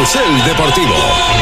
Carrusel Deportivo.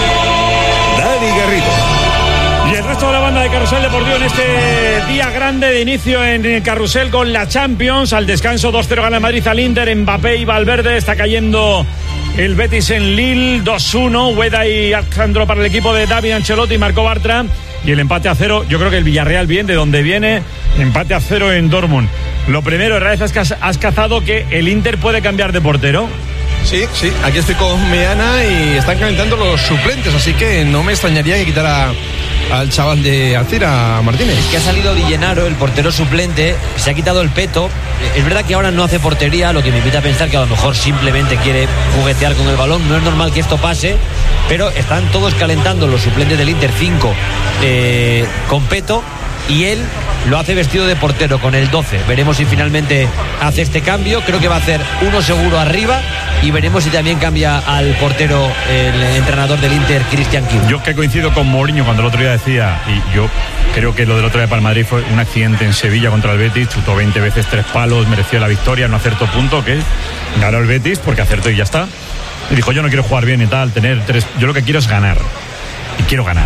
Dani Garrido. Y el resto de la banda de Carrusel Deportivo en este día grande de inicio en el Carrusel con la Champions. Al descanso 2-0 gana el Madrid al Inter. Mbappé y Valverde. Está cayendo el Betis en Lille 2-1. Ueda y Alejandro para el equipo de David Ancelotti y Marco Bartra. Y el empate a 0. Yo creo que el Villarreal bien de donde viene. Empate a 0 en Dortmund. Lo primero, Herrera, es que has cazado que el Inter puede cambiar de portero. Sí, aquí estoy con Meana y están calentando los suplentes, así que no me extrañaría que quitara al chaval de Alcira, Martínez. Es que ha salido Di Gennaro, el portero suplente, se ha quitado el peto. Es verdad que ahora no hace portería, lo que me invita a pensar que a lo mejor simplemente quiere juguetear con el balón. No es normal que esto pase, pero están todos calentando los suplentes del Inter 5 con peto, y él lo hace vestido de portero con el 12. Veremos si finalmente hace este cambio. Creo que va a hacer uno seguro arriba, y veremos si también cambia al portero el entrenador del Inter, Christian Kiel. Yo que coincido con Mourinho cuando el otro día decía, y yo creo que lo del otro día para el Madrid fue un accidente en Sevilla contra el Betis, chutó 20 veces 3 palos, mereció la victoria, no acertó punto, que ganó el Betis porque acertó y ya está. Y dijo, yo no quiero jugar bien y tal, tener 3, yo lo que quiero es ganar, y quiero ganar.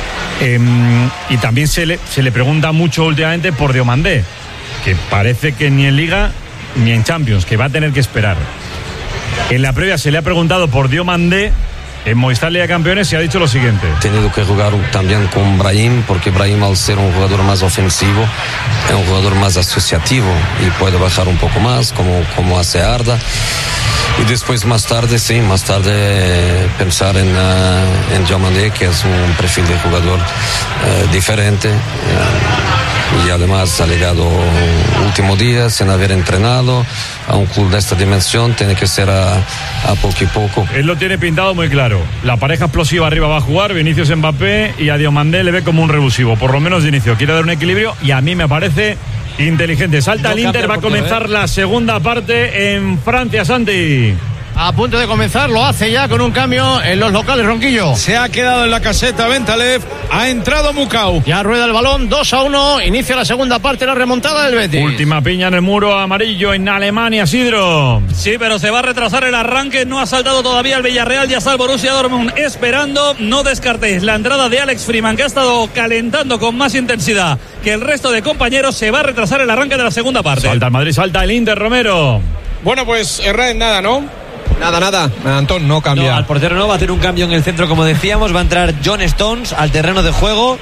Y también se le pregunta mucho últimamente por Diomandé, que parece que ni en Liga ni en Champions, que va a tener que esperar. En la previa se le ha preguntado por Diomandé en Movistar Liga de Campeones y ha dicho lo siguiente: he tenido que jugar también con Brahim, porque Brahim, al ser un jugador más ofensivo, es un jugador más asociativo y puede bajar un poco más, como hace Arda. Y después más tarde pensar en Diomandé, que es un perfil de jugador diferente, y además ha llegado último día sin haber entrenado a un club de esta dimensión. Tiene que ser a poco y poco. Él lo tiene pintado muy claro. La pareja explosiva arriba va a jugar, Vinicius, Mbappé, y a Diomandé le ve como un revulsivo, por lo menos de inicio. Quiere dar un equilibrio y a mí me parece inteligente. Salta el Inter, va a comenzar la segunda parte en Francia, Santi. A punto de comenzar, lo hace ya con un cambio en los locales, Ronquillo. Se ha quedado en la caseta Bentaleb, ha entrado Mukau. Ya rueda el balón, 2-1, inicia la segunda parte, la remontada del Betis. Última piña en el muro amarillo en Alemania, Sidro. Sí, pero se va a retrasar el arranque, no ha saltado todavía el Villarreal, ya está el Borussia Dortmund esperando. No descartéis la entrada de Alex Freeman, que ha estado calentando con más intensidad que el resto de compañeros. Se va a retrasar el arranque de la segunda parte. Salta el Madrid, salta el Inter, Romero. Bueno, pues en nada, ¿no? Nada. Antón no cambia. No, al portero no, va a hacer un cambio en el centro, como decíamos. Va a entrar John Stones al terreno de juego.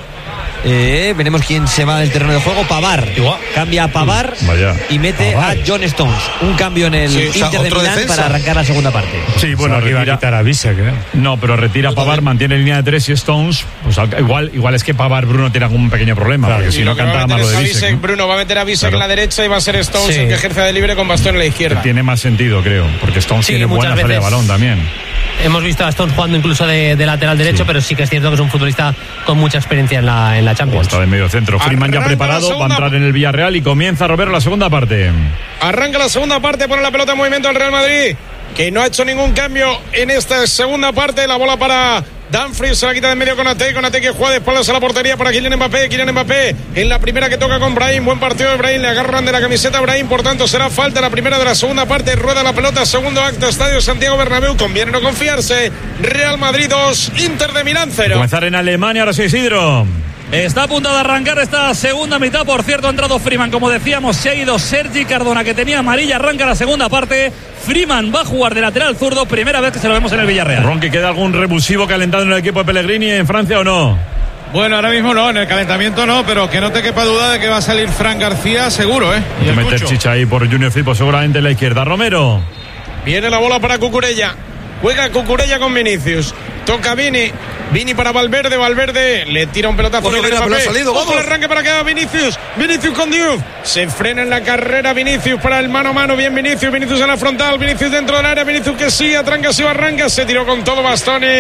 Veremos quién se va del terreno de juego. Pavar. Cambia a Pavar y mete a John Stones. Un cambio en el Inter de Milán defensa para arrancar la segunda parte. Sí, bueno, iba a quitar a Visa, creo. No, pero retira a Pavar, mantiene línea de 3 y Stones. Pues igual es que Pavar, Bruno tiene algún pequeño problema, claro, porque si no cantaba más lo de Visek, ¿no? Bruno va a meter a Visek en la derecha y va a ser Stones el que ejerce de libre con bastón en la izquierda. Tiene más sentido, creo, porque Stones tiene buena salida de balón también. Hemos visto a Stones jugando incluso de lateral derecho, pero sí que es cierto que es un futbolista con mucha experiencia en la Champions. Está de medio centro. Freeman ya preparado, va a entrar en el Villarreal y comienza, Roberto, la segunda parte. Arranca la segunda parte, pone la pelota en movimiento al Real Madrid, que no ha hecho ningún cambio en esta segunda parte. La bola para Dumfries, se la quita de en medio con Ate que juega de espaldas a la portería para Kylian Mbappé en la primera que toca con Brahim. Buen partido de Brahim, le agarran de la camiseta a Brahim, por tanto será falta la primera de la segunda parte. Rueda la pelota, segundo acto, Estadio Santiago Bernabéu. Conviene no confiarse. Real Madrid 2, Inter de Milán 0. Comenzar en Alemania, ahora sí, Isidro. Está a punto de arrancar esta segunda mitad. Por cierto, ha entrado Freeman, como decíamos, se ha ido Sergi Cardona, que tenía amarilla. Arranca la segunda parte. Freeman va a jugar de lateral zurdo, primera vez que se lo vemos en el Villarreal. Ron, ¿que queda algún revulsivo calentado en el equipo de Pellegrini en Francia o no? Bueno, ahora mismo no, en el calentamiento no, pero que no te quepa duda de que va a salir Fran García, seguro, Y meter chicha ahí por Junior Firpo, seguramente en la izquierda. Romero. Viene la bola para Cucurella. Juega Cucurella con Vinicius. Toca Vini para Valverde le tira un pelotazo. Ojo el arranque para que haga Vinicius con Diouf. Se frena en la carrera Vinicius para el mano a mano. Bien Vinicius en la frontal, Vinicius dentro del área, Vinicius que sigue, atranca, se arranca, se tiró con todo Bastoni.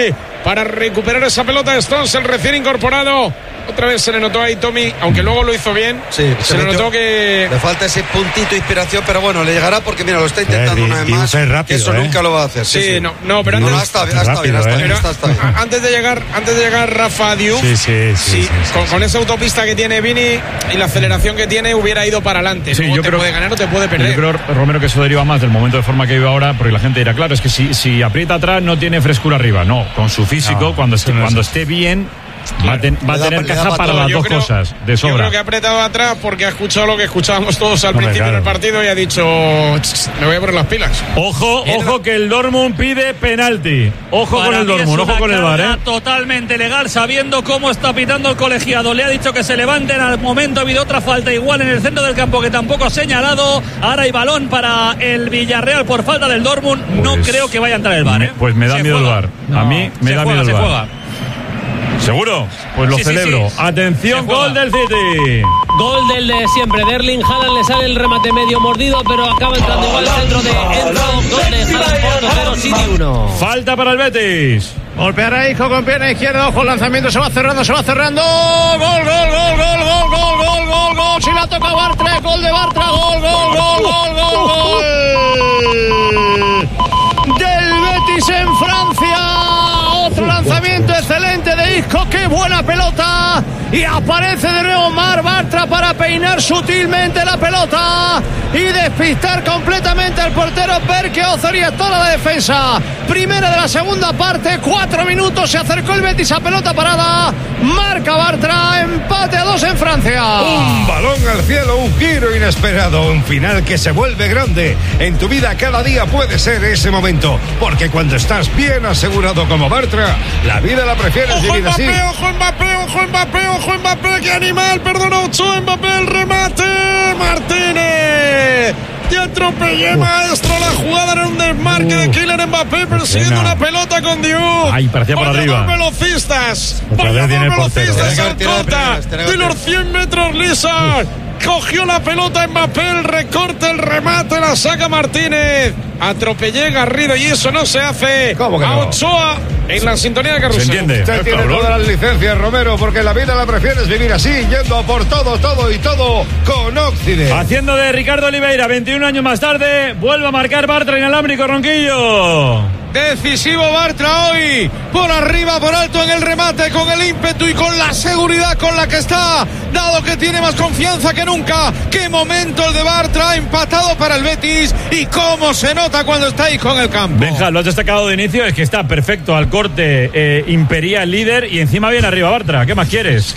para recuperar esa pelota de Stones, el recién incorporado. Otra vez se le notó ahí Tommy, aunque luego lo hizo bien. Sí, se le notó que le falta ese puntito de inspiración, pero bueno, le llegará porque mira, lo está intentando una vez más. Rápido, que eso nunca lo va a hacer. Sí, no, pero antes está bien. Antes de llegar Rafa Diouf, con esa autopista que tiene Vini y la aceleración que tiene, hubiera ido para adelante. Sí, yo creo puede ganar o te puede perder. Yo creo, Romero, que eso deriva más del momento de forma que vive ahora, porque la gente dirá, claro, es que si aprieta atrás no tiene frescura arriba. No, con su físico, cuando esté bien, va a tener caja para las dos cosas de sobra. Yo creo que ha apretado atrás porque ha escuchado lo que escuchábamos todos al principio del partido y ha dicho, me voy a poner las pilas. Ojo que el Dortmund pide penalti. Ojo con el Dortmund, ojo con el VAR. Totalmente legal, sabiendo cómo está pitando el colegiado. Le ha dicho que se levanten. Al momento ha habido otra falta igual en el centro del campo que tampoco ha señalado. Ahora hay balón para el Villarreal por falta del Dortmund. No creo que vaya a entrar el VAR. Pues me da miedo el VAR. A mí me da miedo el VAR. ¿Seguro? Pues lo celebro. Sí. Atención, gol del City. Gol del de siempre. De Erling Haaland, le sale el remate medio mordido, pero acaba entrando igual al centro de Enzo. Gol de Haaland, Porto 0, City 1. Falta para el Betis. Golpeará Isco con pierna izquierda. Ojo, lanzamiento, se va cerrando. Gol. Si la toca Bartra, gol de Bartra. Gol. Del Betis en Francia. Otro lanzamiento excelente de Isco, qué buena pelota, y aparece de nuevo Marc Bartra para peinar sutilmente la pelota y despistar completamente al portero Berke Ozoria, toda la defensa. Primera de la segunda parte, 4 minutos, se acercó el Betis a pelota parada, marca Bartra, empate a 2 en Francia. Un balón al cielo, un giro inesperado, un final que se vuelve grande. En tu vida cada día puede ser ese momento, porque cuando estás bien asegurado como Bartra, la vida la prefieres vivir así. Ojo Mbappé, qué animal, perdona Ochoa, Mbappé, el remate, Martínez. Te atropellé, maestro, la jugada era un desmarque de Kylian Mbappé persiguiendo una pelota con Diouf. Ay, parecía por arriba. Velocistas, Alcota, de los 100 metros lisas. Cogió la pelota Mbappé, el recorte, el remate, la saca Martínez. Atropellé Garrido y eso no se hace. ¿Cómo que no? A Ochoa en la sintonía de Carrusel. ¿Se entiende? Usted tiene todas las licencias, Romero, porque la vida la prefieres vivir así, yendo a por todo con Occident. Haciendo de Ricardo Oliveira, 21 años más tarde, vuelve a marcar Bartra inalámbrico, Ronquillo. Decisivo Bartra hoy, por arriba, por alto en el remate, con el ímpetu y con la seguridad con la que está, dado que tiene más confianza que nunca. Qué momento el de Bartra, empatado para el Betis, y cómo se nota cuando está ahí con el campo. Benja, lo has destacado de inicio, es que está perfecto al corte, imperial líder, y encima viene arriba Bartra. ¿Qué más quieres?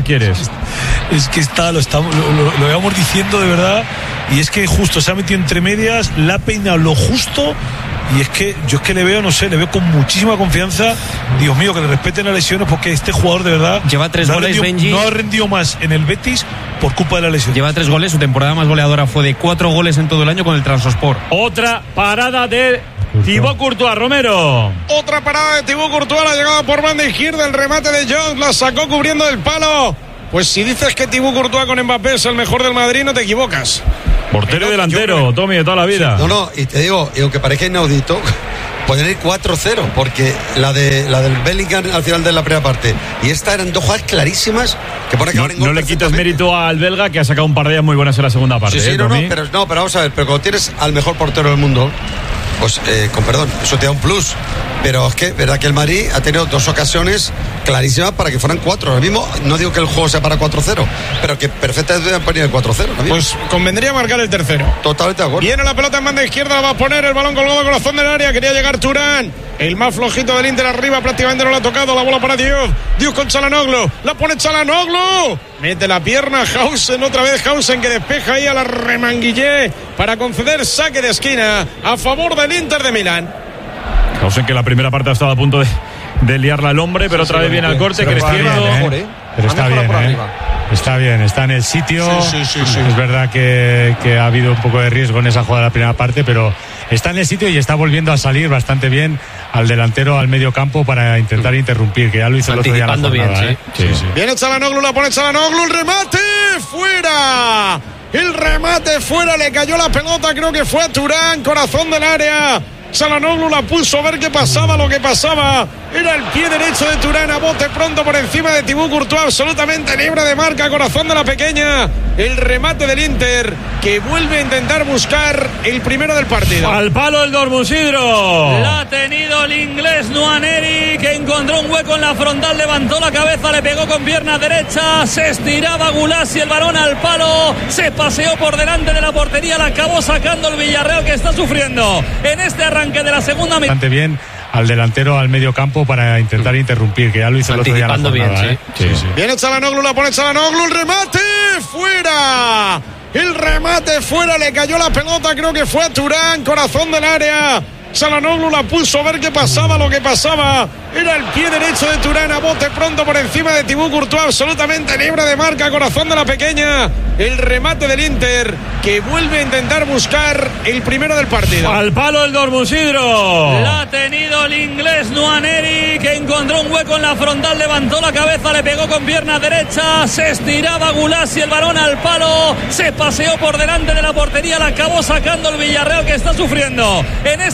Es que lo íbamos diciendo de verdad, y es que justo se ha metido entre medias, la ha peinado lo justo. Y es que yo le veo, le veo con muchísima confianza. Dios mío, que le respeten las lesiones, porque este jugador de verdad lleva 3 goles, Benji. No ha rendido más en el Betis por culpa de la lesión. Lleva 3 goles, su temporada más goleadora fue de 4 goles en todo el año con el Trabzonspor. Otra parada de Thibaut Courtois, Romero. Otra parada de Thibaut Courtois, la llegada por banda izquierda, el remate de Jones, la sacó cubriendo el palo. Pues si dices que Thibaut Courtois con Mbappé es el mejor del Madrid, no te equivocas. Portero y delantero, Tommy, de toda la vida. No, y te digo, y aunque parezca inaudito, pueden ir 4-0, porque la del Bellingham al final de la primera parte y esta eran 2 jugadas clarísimas que pone que no le quitas mérito al belga, que ha sacado un par de ellas muy buenas en la segunda parte. Sí, pero vamos a ver, pero cuando tienes al mejor portero del mundo, pues con perdón, eso te da un plus. Pero es que, verdad que el Madrid ha tenido 2 ocasiones clarísimas para que fueran 4. Ahora mismo no digo que el juego sea para 4-0, pero que perfectamente deben poner el 4-0. Pues convendría marcar el tercero. Totalmente de acuerdo. Viene la pelota en banda izquierda, va a poner el balón colgado con la zona del área. Quería llegar Turán, el más flojito del Inter arriba, prácticamente no lo ha tocado. La bola para Diouf. Diouf con Çalhanoğlu. La pone Çalhanoğlu. Mete la pierna Hausen, otra vez Hausen, que despeja ahí a la Remanguillé para conceder saque de esquina a favor del Inter de Milán. Hausen, que la primera parte ha estado a punto de liarla al hombre, pero otra vez viene al corte, creciendo. Pero está bien, está bien, está en el sitio. Sí. Es verdad que ha habido un poco de riesgo en esa jugada de la primera parte, pero está en el sitio y está volviendo a salir bastante bien al delantero, al medio campo, para intentar interrumpir, que ya lo hizo el otro día en la jornada. Sí. Viene Çalhanoğlu, la pone Çalhanoğlu, el remate fuera. El remate fuera, le cayó la pelota, creo que fue a Turán, corazón del área. Çalhanoğlu la puso a ver qué pasaba, lo que pasaba Era el pie derecho de Thuram a bote pronto por encima de Thibaut Courtois, absolutamente libre de marca, corazón de la pequeña. El remate del Inter, que vuelve a intentar buscar el primero del partido. Al palo el Dortmund, Isidro. La ha tenido el inglés Nwaneri, que encontró un hueco en la frontal, levantó la cabeza, le pegó con pierna derecha, se estiraba Gulassi, el balón al palo, se paseó por delante de la portería, la acabó sacando el Villarreal, que está sufriendo en este arranque de la segunda mitad. Bastante bien al delantero al medio campo para intentar interrumpir, que ya lo hizo el otro día en la jornada, bien, sí. Viene Çalhanoğlu, la pone Çalhanoğlu, el remate fuera. El remate fuera, le cayó la pelota, creo que fue a Thuram, corazón del área. Çalhanoğlu la puso a ver qué pasaba, lo que pasaba. Era el pie derecho de Thuram a bote pronto por encima de Thibaut Courtois, absolutamente libre de marca, corazón de la pequeña. El remate del Inter, que vuelve a intentar buscar el primero del partido. Al palo el Dortmund, Isidro. La ha tenido el inglés Nwaneri, que encontró un hueco en la frontal, levantó la cabeza, le pegó con pierna derecha, se estiraba Gulassi, el balón al palo, se paseó por delante de la portería, la acabó sacando el Villarreal, que está sufriendo en este